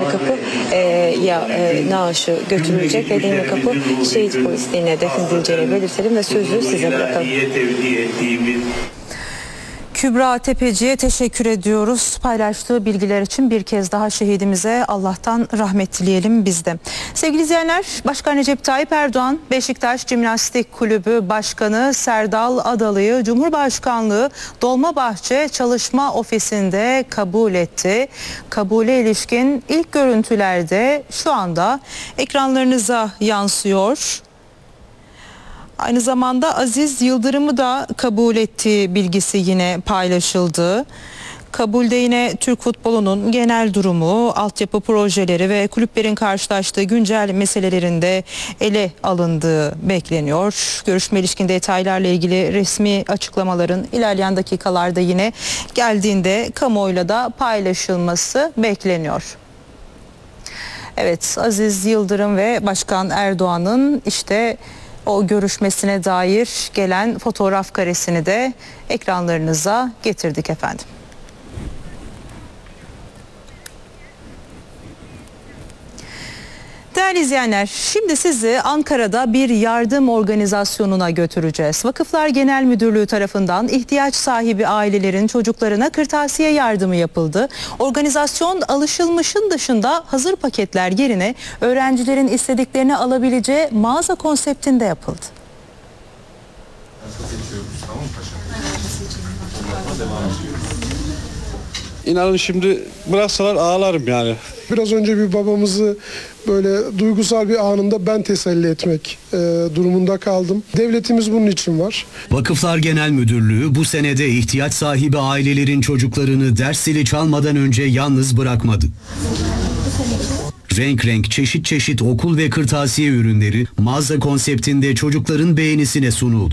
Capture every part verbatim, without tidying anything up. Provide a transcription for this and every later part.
Kapı e, ya e, naaşı götürülecek ve Edirne Kapı şehit polisliğine defnedileceğini belirtelim ve sözü size bırakalım. Kübra Tepeci'ye teşekkür ediyoruz. Paylaştığı bilgiler için bir kez daha şehidimize Allah'tan rahmet dileyelim biz de. Sevgili izleyenler, Başkan Recep Tayyip Erdoğan, Beşiktaş Jimnastik Kulübü Başkanı Serdal Adalı'yı Cumhurbaşkanlığı Dolmabahçe Çalışma Ofisi'nde kabul etti. Kabule ilişkin ilk görüntülerde şu anda ekranlarınıza yansıyor. Aynı zamanda Aziz Yıldırım'ı da kabul ettiği bilgisi yine paylaşıldı. Kabulde yine Türk futbolunun genel durumu, altyapı projeleri ve kulüplerin karşılaştığı güncel meselelerinde ele alındığı bekleniyor. Görüşme ilişkin detaylarla ilgili resmi açıklamaların ilerleyen dakikalarda yine geldiğinde kamuoyuyla da paylaşılması bekleniyor. Evet, Aziz Yıldırım ve Başkan Erdoğan'ın işte o görüşmesine dair gelen fotoğraf karesini de ekranlarınıza getirdik efendim. Değerli izleyenler, şimdi sizi Ankara'da bir yardım organizasyonuna götüreceğiz. Vakıflar Genel Müdürlüğü tarafından ihtiyaç sahibi ailelerin çocuklarına kırtasiye yardımı yapıldı. Organizasyon alışılmışın dışında hazır paketler yerine öğrencilerin istediklerini alabileceği mağaza konseptinde yapıldı. İnanın şimdi bıraksalar ağlarım yani. Biraz önce bir babamızı böyle duygusal bir anında ben teselli etmek e, durumunda kaldım. Devletimiz bunun için var. Vakıflar Genel Müdürlüğü bu senede ihtiyaç sahibi ailelerin çocuklarını ders zili çalmadan önce yalnız bırakmadı. Renk renk, çeşit çeşit okul ve kırtasiye ürünleri mağaza konseptinde çocukların beğenisine sunuldu.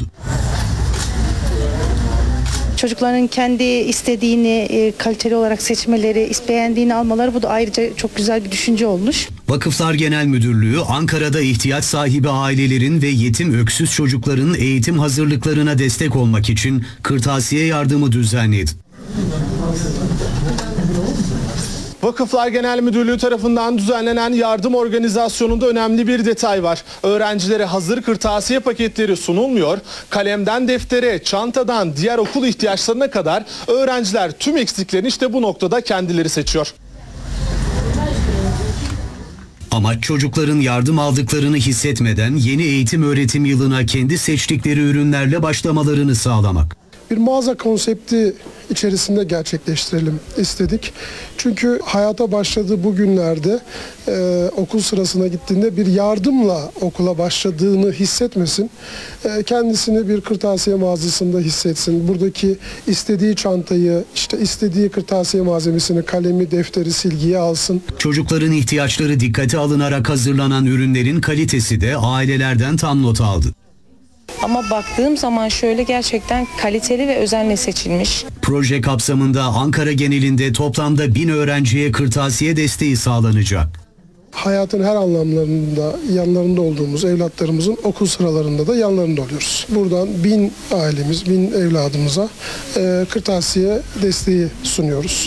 Çocukların kendi istediğini e, kaliteli olarak seçmeleri, beğendiğini almaları, bu da ayrıca çok güzel bir düşünce olmuş. Vakıflar Genel Müdürlüğü Ankara'da ihtiyaç sahibi ailelerin ve yetim öksüz çocukların eğitim hazırlıklarına destek olmak için kırtasiye yardımı düzenledi. Vakıflar Genel Müdürlüğü tarafından düzenlenen yardım organizasyonunda önemli bir detay var. Öğrencilere hazır kırtasiye paketleri sunulmuyor. Kalemden deftere, çantadan diğer okul ihtiyaçlarına kadar öğrenciler tüm eksiklerini işte bu noktada kendileri seçiyor. Amaç çocukların yardım aldıklarını hissetmeden yeni eğitim öğretim yılına kendi seçtikleri ürünlerle başlamalarını sağlamak. Bir mağaza konsepti içerisinde gerçekleştirelim istedik. Çünkü hayata başladığı bu günlerde e, okul sırasına gittiğinde bir yardımla okula başladığını hissetmesin. E, kendisini bir kırtasiye mağazasında hissetsin. Buradaki istediği çantayı, işte istediği kırtasiye malzemesini, kalemi, defteri, silgiyi alsın. Çocukların ihtiyaçları dikkate alınarak hazırlanan ürünlerin kalitesi de ailelerden tam not aldı. Ama baktığım zaman şöyle gerçekten kaliteli ve özenle seçilmiş. Proje kapsamında Ankara genelinde toplamda bin öğrenciye kırtasiye desteği sağlanacak. Hayatın her anlamlarında yanlarında olduğumuz evlatlarımızın okul sıralarında da yanlarında oluyoruz. Buradan bin ailemiz, bin evladımıza e, kırtasiye desteği sunuyoruz.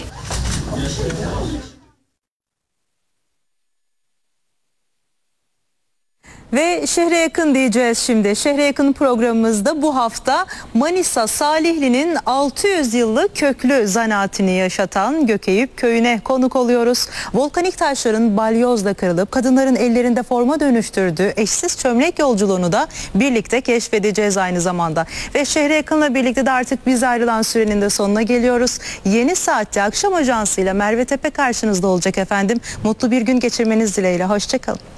Ve şehre yakın diyeceğiz şimdi. Şehre yakın programımızda bu hafta Manisa Salihli'nin altı yüz yıllık köklü zanaatini yaşatan Gökeyip köyüne konuk oluyoruz. Volkanik taşların balyozla kırılıp kadınların ellerinde forma dönüştürdüğü eşsiz çömlek yolculuğunu da birlikte keşfedeceğiz aynı zamanda. Ve şehre yakınla birlikte de artık biz ayrılan sürenin de sonuna geliyoruz. Yeni saatte akşam ajansıyla Merve Tepe karşınızda olacak efendim. Mutlu bir gün geçirmeniz dileğiyle. Hoşçakalın.